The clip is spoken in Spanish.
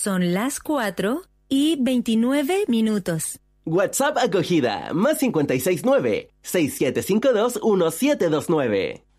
Son las 4:29. WhatsApp acogida, +569 6752 1729.